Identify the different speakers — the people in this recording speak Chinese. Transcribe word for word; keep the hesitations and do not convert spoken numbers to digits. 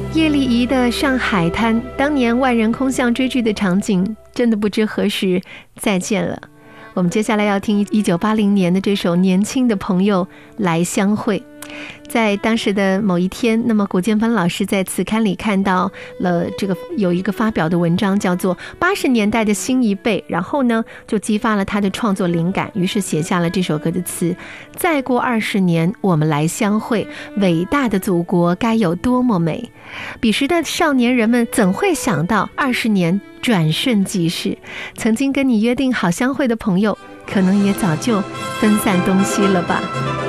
Speaker 1: 叶丽仪的《上海滩》，当年万人空巷追剧的场景，真的不知何时再见了。我们接下来要听一九八零年的这首《年轻的朋友来相会》。在当时的某一天，那么古建芬老师在词刊里看到了这个有一个发表的文章，叫做《八十年代的新一辈》，然后呢就激发了他的创作灵感，于是写下了这首歌的词：再过二十年，我们来相会，伟大的祖国该有多么美。彼时的少年人们怎会想到二十年转瞬即逝，曾经跟你约定好相会的朋友，可能也早就分散东西了吧。